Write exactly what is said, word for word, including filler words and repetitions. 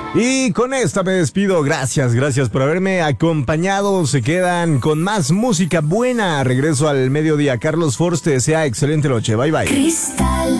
Y con esta me despido. Gracias, gracias por haberme acompañado. Se quedan con más música buena. Regreso al mediodía. Carlos Force te desea excelente noche. Bye, bye. Cristal.